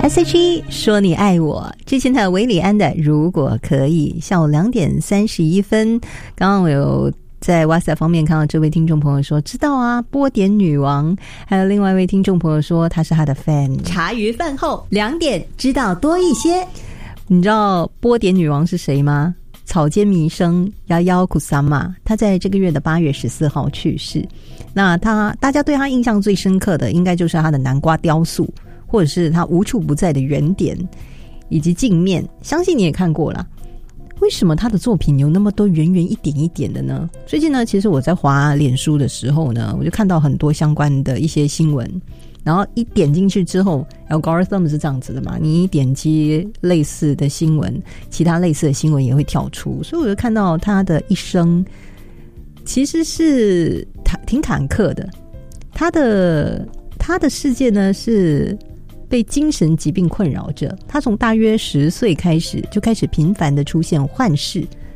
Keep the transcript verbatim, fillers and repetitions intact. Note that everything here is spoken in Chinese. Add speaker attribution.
Speaker 1: S H E 说你爱我，之前还有韦礼安的如果可以。下午两点三十一分，刚刚我有在 WhatsApp 方面看到这位听众朋友说知道啊，波点女王。还有另外一位听众朋友说他是他的 fan。 茶余饭后两点知道多一些。你知道波点女王是谁吗？草间弥生遥遥库萨玛，他在这个月的八月十四号去世。那他大家对他印象最深刻的应该就是他的南瓜雕塑，或者是他无处不在的圆点以及镜面，相信你也看过啦。为什么他的作品有那么多圆圆一点一点的呢？最近呢，其实我在滑脸书的时候呢，我就看到很多相关的一些新闻，然后一点进去之后 algorithm 是这样子的嘛，你一点击类似的新闻，其他类似的新闻也会跳出，所以我就看到他的一生其实是挺坎坷的。他的他的世界呢是被精神疾病困扰着，他从大约十岁开始就开始频繁的出现幻视，